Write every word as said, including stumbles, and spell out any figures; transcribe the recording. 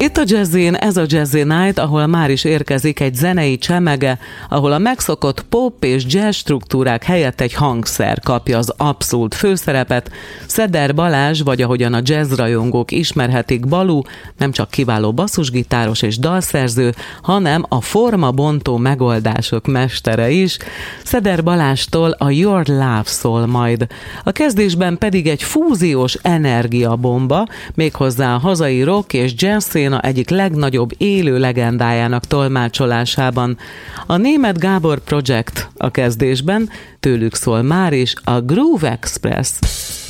Itt a Jazzin, ez a Jazzy Night, ahol már is érkezik egy zenei csemege, ahol a megszokott pop és jazz struktúrák helyett egy hangszer kapja az abszolút főszerepet. Szeder Balázs, vagy ahogyan a jazzrajongók ismerhetik, Balú, nem csak kiváló basszusgitáros és dalszerző, hanem a formabontó megoldások mestere is. Szeder Balázstól a Your Love szól majd. A kezdésben pedig egy fúziós energiabomba, méghozzá a hazai rock és jazz széna egyik legnagyobb élő legendájának tolmácsolásában. A Németh Gábor Project a kezdésben, tőlük szól már is a Groove Express.